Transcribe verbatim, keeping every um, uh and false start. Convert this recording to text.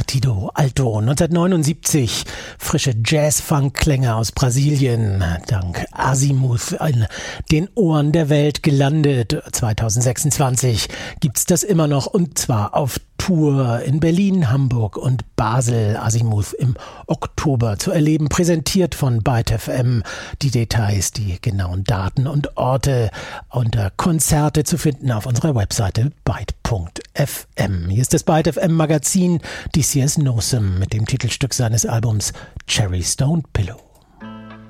Partido Alto, neunzehnhundertneunundsiebzig, frische Jazz-Funk-Klänge aus Brasilien, dank Azimuth in den Ohren der Welt gelandet. zweitausendsechsundzwanzig gibt's das immer noch, und zwar auf Tour in Berlin, Hamburg und Basel. Azimuth im Oktober zu erleben, präsentiert von Byte F M. Die Details, die genauen Daten und Orte unter Konzerte zu finden auf unserer Webseite byte punkt f m. Hier ist das Byte F M Magazin, D C S Newsome mit dem Titelstück seines Albums Cherry Stone Pillow.